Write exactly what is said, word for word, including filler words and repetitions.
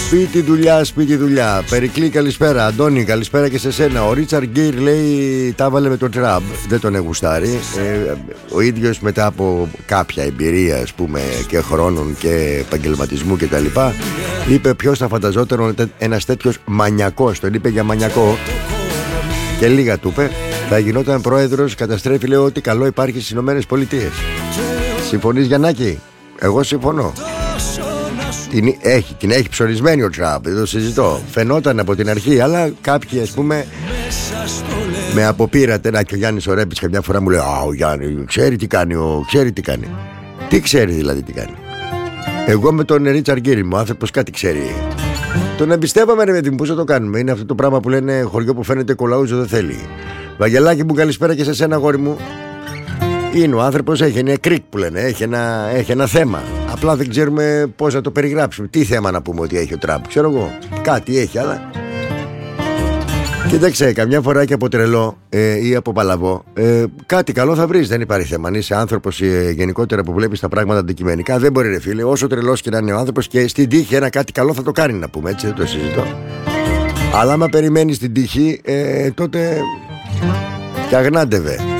Σπίτι δουλειά, σπίτι δουλειά. Περικλή, καλησπέρα. Αντώνη, καλησπέρα και σε σένα. Ο Ρίτσαρντ Γκίρ λέει τα βάλε με τον Τραμπ. Δεν τον εγουστάρει. Ε, ο ίδιος μετά από κάποια εμπειρία, ας πούμε, και χρόνων και επαγγελματισμού κτλ., είπε ποιος θα φανταζόταν ένας τέτοιος μανιακός. Τον είπε για μανιακό. Και λίγα του είπε. Θα γινόταν πρόεδρος. Καταστρέφει, λέει, ότι καλό υπάρχει στις Ηνωμένες Πολιτείες. Συμφωνείς, Γιαννάκη? Εγώ συμφωνώ. Την έχει, την έχει ψωρισμένη ο Τραμπ, δεν το συζητώ. Φαινόταν από την αρχή, αλλά κάποιοι, ας πούμε, με αποπήρατε. Να, και ο Γιάννης ο Ρέπης καμιά φορά μου λέει: α, ο Γιάννη ξέρει τι κάνει, ο, ξέρει τι κάνει. Τι ξέρει δηλαδή τι κάνει? Εγώ με τον Ρίτσαρντ Γκίρ, ο άνθρωπος κάτι ξέρει. Τον εμπιστεύαμε, ρε παιδί μου, πώς θα το κάνουμε? Είναι αυτό το πράγμα που λένε χωριό που φαίνεται κολαούζο δεν θέλει. Βαγγελάκι μου, καλησπέρα και σε σένα, αγόρι μου. Είναι ο άνθρωπος, έχει ένα κρίκ που λένε, έχει ένα, έχει ένα θέμα. Απλά δεν ξέρουμε πώς να το περιγράψουμε. Τι θέμα να πούμε ότι έχει ο Τραμπ? Ξέρω εγώ, κάτι έχει, αλλά κοίταξε, καμιά φορά και από τρελό ε, ή από παλαβό ε, κάτι καλό θα βρεις, δεν υπάρχει θέμα. Αν είσαι άνθρωπος ε, γενικότερα που βλέπεις τα πράγματα αντικειμενικά, δεν μπορεί, ρε φίλε, όσο τρελός και να είναι ο άνθρωπος, και στην τύχη ένα κάτι καλό θα το κάνει, να πούμε, έτσι, δεν το συζητώ. Αλλά άμα περιμένεις την τύχη, ε, τότε και αγνάντευε.